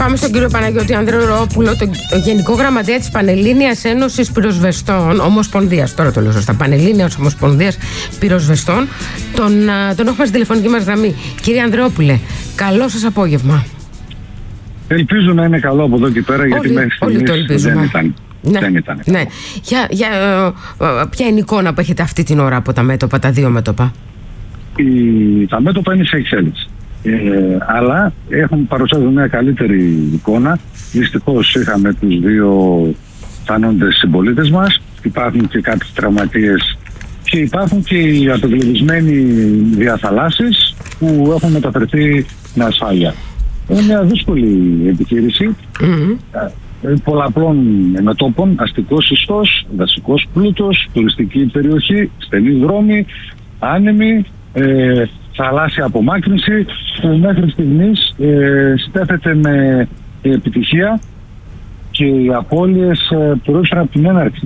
Πάμε στον κύριο Παναγιώτη Ανδρεόπουλο, τον Γενικό Γραμματέα της Πανελλήνιας Ένωσης Πυροσβεστών, Ομοσπονδίας, τώρα το λέω σωστά, Πανελλήνιας Ομοσπονδίας Πυροσβεστών. Τον έχουμε στη τηλεφωνική μας γραμμή. Κύριε Ανδρεόπουλε, καλό σας απόγευμα. Ελπίζω να είναι καλό από εδώ και πέρα, γιατί μέχρι στιγμής δεν ήταν. Δεν ήταν. Ναι. Ποια είναι η εικόνα που έχετε αυτή την ώρα από τα μέτωπα, τα δύο μέτωπα? Τα μέτωπα είναι σε εξέλιξη. Αλλά παρουσιάζουν μια καλύτερη εικόνα. Δυστυχώς είχαμε τους δύο θανόντες συμπολίτες μας. Υπάρχουν και κάποιοι τραυματίες και υπάρχουν και οι απεγκλωβισμένοι διαθαλάσσεις που έχουν μεταφερθεί με ασφάλεια. Είναι μια δύσκολη επιχείρηση. Πολλαπλών μετώπων, αστικός ιστός, δασικός πλούτος, τουριστική περιοχή, στενή δρόμη, άνεμη, θαλάσσια απομάκρυνση, που μέχρι στιγμής στέφεται με επιτυχία, και οι απώλειες προήλθαν από την έναρξη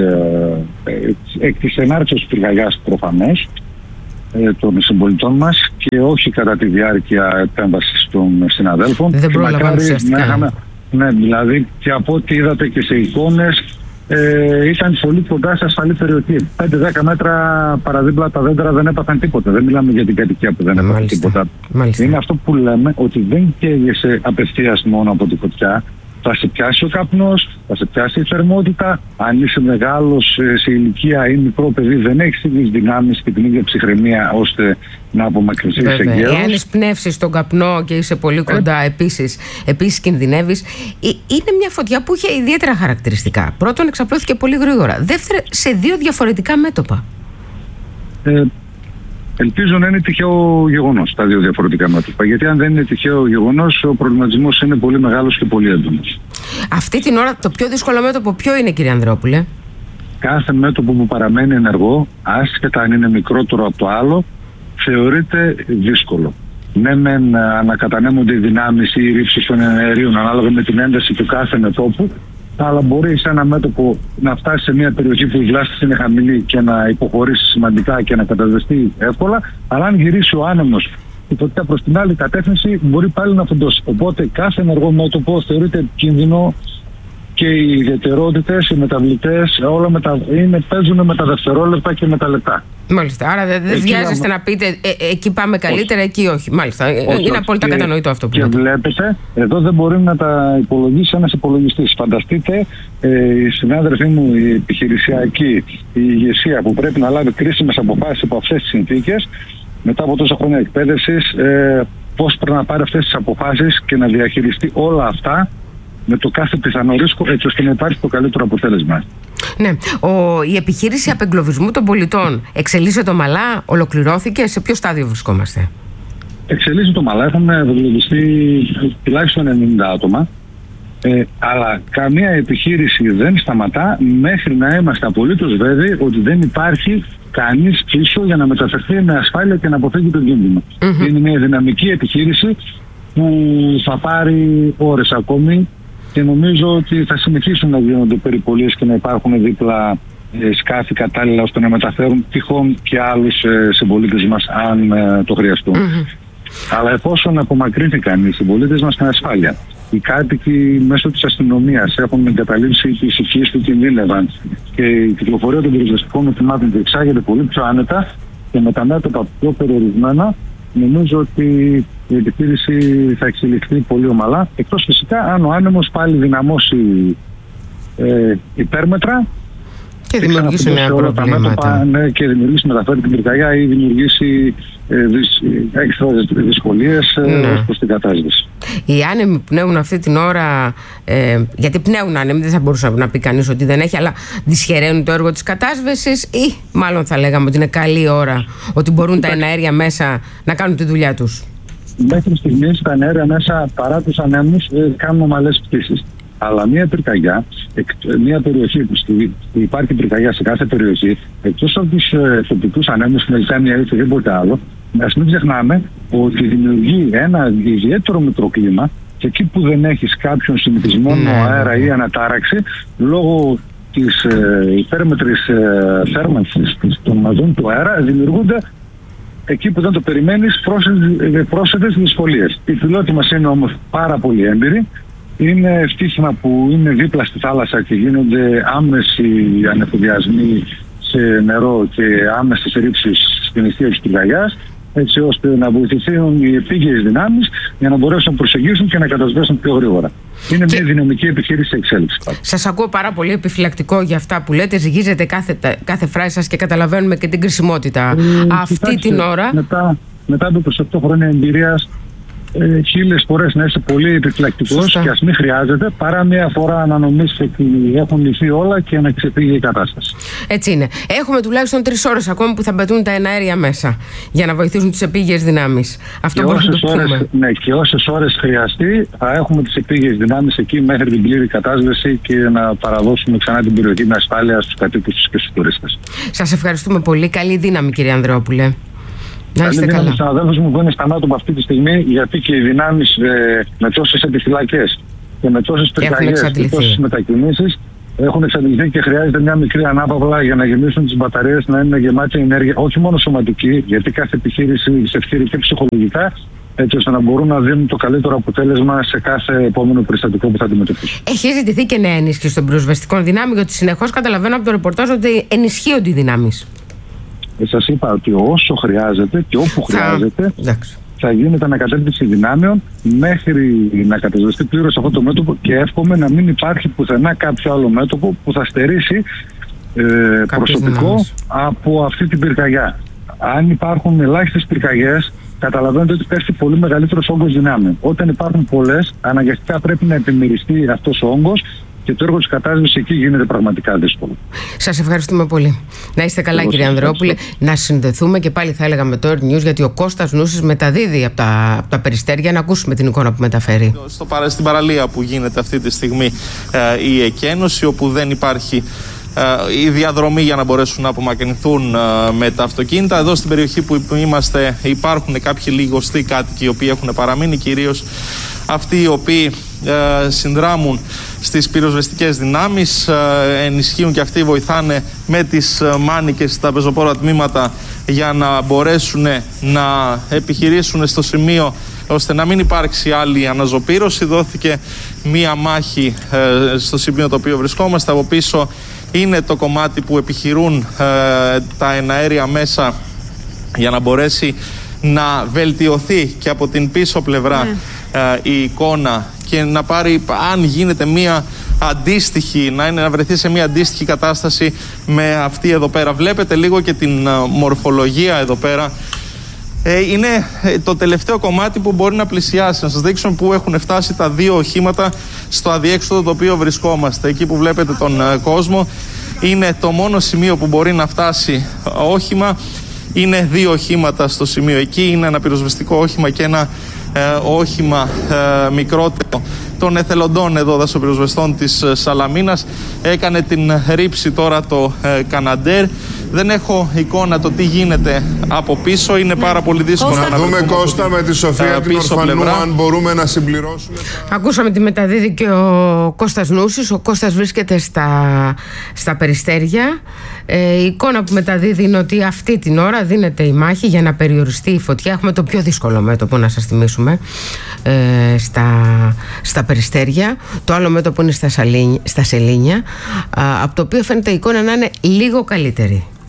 της ενάρξεως πυρκαγιάς προφανώς των συμπολιτών μας, και όχι κατά τη διάρκεια επέμβασης των συναδέλφων. Δεν πρόλαβαν ουσιαστικά. Ναι, δηλαδή, και από ό,τι είδατε και σε εικόνες, ήταν πολύ κοντά σε ασφαλή περιοχή. 5-10 μέτρα παραδίπλα τα δέντρα δεν έπαθαν τίποτα. Δεν μιλάμε για την κατοικία που δεν έπαθαν τίποτα. Μάλιστα. Είναι αυτό που λέμε, ότι δεν καίγεσαι απευθείας μόνο από τη φωτιά. Θα σε πιάσει ο καπνός, θα σε πιάσει η θερμότητα. Αν είσαι μεγάλος σε ηλικία ή μικρό παιδί, δεν έχεις τις δυνάμεις και την ίδια ψυχραιμία ώστε να απομακρυνθείς εγκαίρως. Εάν εισπνεύσεις τον καπνό και είσαι πολύ κοντά, επίσης κινδυνεύεις. Είναι μια φωτιά που είχε ιδιαίτερα χαρακτηριστικά. Πρώτον, εξαπλώθηκε πολύ γρήγορα. Δεύτερον, σε δύο διαφορετικά μέτωπα. Ελπίζω να είναι τυχαίο γεγονός τα δύο διαφορετικά μέτωπα. Γιατί αν δεν είναι τυχαίο γεγονός, ο προβληματισμός είναι πολύ μεγάλος και πολύ έντονος. Αυτή την ώρα το πιο δύσκολο μέτωπο ποιο είναι, κύριε Ανδρεόπουλε? Κάθε μέτωπο που παραμένει ενεργό, άσχετα αν είναι μικρότερο από το άλλο, θεωρείται δύσκολο. Ναι, μεν ανακατανέμονται οι δυνάμεις ή οι ρήψεις των αερίων ανάλογα με την ένταση του κάθε μετώπου, αλλά μπορεί σε ένα μέτωπο να φτάσει σε μια περιοχή που η βλάστηση είναι χαμηλή και να υποχωρήσει σημαντικά και να καταδεστεί εύκολα. Αλλά αν γυρίσει ο άνεμος η φωτιά προς την άλλη κατεύθυνση, μπορεί πάλι να φουντώσει. Οπότε κάθε ενεργό μέτωπο θεωρείται κίνδυνο, και οι ιδιαιτερότητες, οι μεταβλητές, όλα παίζουν με τα δευτερόλεπτα και με τα λεπτά. Μάλιστα. Άρα δεν βιάζεστε να πείτε εκεί πάμε καλύτερα, εκεί όχι. Μάλιστα. Είναι απόλυτα κατανοητό αυτό που λέτε. Και βλέπετε, εδώ δεν μπορεί να τα υπολογίσει ένας υπολογιστής. Φανταστείτε, οι συνάδελφοί μου, οι επιχειρησιακοί, η ηγεσία που πρέπει να λάβει κρίσιμες αποφάσεις από αυτές τις συνθήκες, μετά από τόσα χρόνια εκπαίδευσης, πώς πρέπει να πάρει αυτές τις αποφάσεις και να διαχειριστεί όλα αυτά με το κάθε πιθανό ρίσκο, έτσι ώστε να υπάρχει το καλύτερο αποτέλεσμα. Ναι. Η επιχείρηση απεγκλωβισμού των πολιτών εξελίσσεται ομαλά, ολοκληρώθηκε, σε ποιο στάδιο βρισκόμαστε? Εξελίσσεται ομαλά, έχουν εγκλωβιστεί τουλάχιστον 90 άτομα, αλλά καμία επιχείρηση δεν σταματά μέχρι να είμαστε απολύτως βέβαιοι ότι δεν υπάρχει κανείς πίσω για να μεταφερθεί με ασφάλεια και να αποφύγει τον κίνδυνο. Είναι μια δυναμική επιχείρηση που θα πάρει ώρες ακόμη, και νομίζω ότι θα συνεχίσουν να γίνονται περιπολίες και να υπάρχουν δίπλα σκάφη κατάλληλα ώστε να μεταφέρουν τυχόν και άλλους συμπολίτες μας αν το χρειαστούν. Αλλά εφόσον απομακρύνθηκαν οι συμπολίτες μας στην ασφάλεια, οι κάτοικοι μέσω της αστυνομίας έχουν εγκαταλείψει τις οικίες που κινδύνευαν και η κυκλοφορία των πυροσβεστικών οχημάτων διεξάγεται πολύ πιο άνετα και με τα μέτωπα πιο περιορισμένα, νομίζω ότι η επιχείρηση θα εξελιχθεί πολύ ομαλά, εκτός φυσικά αν ο άνεμος πάλι δυναμώσει υπέρμετρα και δημιουργήσει νέα προβλήματα. Ναι, και δημιουργήσει, μεταφέρει την πυρκαγιά ή δημιουργήσει έξτρα δυσκολίες προς την κατάσταση. Οι άνεμοι που πνέουν αυτή την ώρα, γιατί πνέουν άνεμοι, δεν θα μπορούσε να πει κανείς ότι δεν έχει, αλλά δυσχεραίνουν το έργο της κατάσβεσης, ή μάλλον θα λέγαμε ότι είναι καλή ώρα, ότι μπορούν τα εναέρια μέσα να κάνουν τη δουλειά τους? Μέχρι στιγμής τα εναέρια μέσα, παρά τους ανέμους, κάνουν ομαλές πτήσεις. Αλλά μια πυρκαγιά, μια περιοχή που υπάρχει πυρκαγιά σε κάθε περιοχή, εκτός από τους τοπικούς ανέμους, μελιτάνια ή οτιδήποτε άλλο, ας μην ξεχνάμε ότι δημιουργεί ένα ιδιαίτερο μικροκλίμα, και εκεί που δεν έχεις κάποιον συνηθισμένο αέρα ή ανατάραξη, λόγω της υπέρμετρης θέρμανσης των μαζών του αέρα, δημιουργούνται εκεί που δεν το περιμένεις πρόσθετες δυσκολίες. Οι πιλότοι μας είναι όμως πάρα πολύ έμπειροι Είναι ευτύχημα που είναι δίπλα στη θάλασσα και γίνονται άμεσοι ανεφοδιασμοί σε νερό και άμεσες ρήψεις στην νηστεία της πυρκαγιάς, έτσι ώστε να βοηθηθούν οι επίγειες δυνάμεις για να μπορέσουν να προσεγγίσουν και να κατασβέσουν πιο γρήγορα. Είναι μια δυναμική επιχείρηση εξέλιξη. Σας ακούω πάρα πολύ επιφυλακτικό για αυτά που λέτε. Ζυγίζετε κάθε φράση σας και καταλαβαίνουμε και την κρισιμότητα αυτή την ώρα. Μετά από 28 χρόνια εμπειρίας, 1000 φορές να είσαι πολύ επιφυλακτικός και ας μην χρειάζεται, παρά μια φορά να νομίζεις ότι έχουν λυθεί όλα και να ξεφύγει η κατάσταση. Έτσι είναι. Έχουμε τουλάχιστον 3 ώρες ακόμη που θα μπετούν τα εναέρια μέσα για να βοηθήσουν τις επίγειες δυνάμεις. Αυτό μπορούμε να το πούμε. Ναι, και όσες ώρες χρειαστεί, θα έχουμε τις επίγειες δυνάμεις εκεί μέχρι την πλήρη κατάσβεση και να παραδώσουμε ξανά την περιοχή με ασφάλεια στους κατοίκους και στους τουρίστες. Σας ευχαριστούμε πολύ. Καλή δύναμη, κύριε Ανδρεόπουλε. Να είστε καλά. Στους συναδέλφους μου που είναι στα ΝΑΤΟ αυτή τη στιγμή, γιατί και οι δυνάμεις με τόσες επιφυλακές και με τόσες πυρκαγιές και τόσες μετακινήσεις έχουν εξαντληθεί και χρειάζεται μια μικρή ανάπαυλα για να γεμίσουν τις μπαταρίες, να είναι γεμάτη ενέργεια, όχι μόνο σωματική, γιατί κάθε επιχείρηση ξεφτύρει και ψυχολογικά, έτσι ώστε να μπορούν να δίνουν το καλύτερο αποτέλεσμα σε κάθε επόμενο περιστατικό που θα αντιμετωπίσουν. Έχει ζητηθεί και νέα ενίσχυση των πυροσβεστικών δυνάμεων, γιατί συνεχώς καταλαβαίνω από το ρεπορτάζ ότι ενισχύονται οι δυνάμεις. Σας είπα ότι όσο χρειάζεται και όπου χρειάζεται θα γίνεται ανακατεύθυνση δυνάμεων μέχρι να κατασβεστεί πλήρως αυτό το μέτωπο και εύχομαι να μην υπάρχει πουθενά κάποιο άλλο μέτωπο που θα στερήσει προσωπικό από αυτή την πυρκαγιά. Αν υπάρχουν ελάχιστες πυρκαγιές, καταλαβαίνετε ότι πέφτει πολύ μεγαλύτερος όγκος δυνάμεων. Όταν υπάρχουν πολλές, αναγκαστικά πρέπει να επιμεριστεί αυτός ο όγκος και το έργο της κατάσβεσης εκεί γίνεται πραγματικά δύσκολο. Σας ευχαριστούμε πολύ. Να είστε καλά, κύριε Ανδρεόπουλε. Να συνδεθούμε και πάλι, θα έλεγα, με το Earth News, γιατί ο Κώστας Νούσης μεταδίδει από τα περιστέρια, να ακούσουμε την εικόνα που μεταφέρει. Στην παραλία που γίνεται αυτή τη στιγμή η εκένωση, όπου δεν υπάρχει η διαδρομή για να μπορέσουν να απομακρυνθούν με τα αυτοκίνητα. Εδώ στην περιοχή που είμαστε υπάρχουν κάποιοι λιγοστοί κάτοικοι οι οποίοι έχουν παραμείνει, κυρίως αυτοί οι οποίοι συνδράμουν στις πυροσβεστικές δυνάμεις, ενισχύουν και αυτοί, βοηθάνε με τις μάνικες τα πεζοπόρα τμήματα για να μπορέσουν να επιχειρήσουν στο σημείο ώστε να μην υπάρξει άλλη αναζωπήρωση. Δόθηκε μία μάχη στο σημείο το οποίο βρισκόμαστε. Από πίσω είναι το κομμάτι που επιχειρούν τα εναέρια μέσα για να μπορέσει να βελτιωθεί και από την πίσω πλευρά η εικόνα και να πάρει, αν γίνεται, μία αντίστοιχη, να βρεθεί σε μία αντίστοιχη κατάσταση με αυτή εδώ πέρα. Βλέπετε λίγο και την μορφολογία εδώ πέρα. Είναι το τελευταίο κομμάτι που μπορεί να πλησιάσει. Να σας δείξουμε πού έχουν φτάσει τα δύο οχήματα στο αδιέξοδο το οποίο βρισκόμαστε. Εκεί που βλέπετε τον κόσμο είναι το μόνο σημείο που μπορεί να φτάσει όχημα. Είναι δύο οχήματα στο σημείο εκεί. Είναι ένα πυροσβεστικό όχημα και ένα όχημα μικρότερο των εθελοντών εδώ δασοπυροσβεστών της Σαλαμίνας. Έκανε την ρήψη τώρα το Καναντέρ. Δεν έχω εικόνα το τι γίνεται από πίσω. Είναι πάρα πολύ δύσκολο να δούμε, Κώστα, με τη Σοφία την Ορφανού, αν μπορούμε να συμπληρώσουμε. Ακούσαμε τη μεταδίδει και ο Κώστας Νούσης. Ο Κώστας βρίσκεται στα περιστέρια. Η εικόνα που μεταδίδει είναι ότι αυτή την ώρα δίνεται η μάχη για να περιοριστεί η φωτιά. Έχουμε το πιο δύσκολο μέτωπο, να σας θυμίσουμε, στα περιστέρια. Το άλλο μέτωπο είναι στα Σελήνια, από το οποίο φαίνεται η εικόνα να είναι λίγο καλύτερη.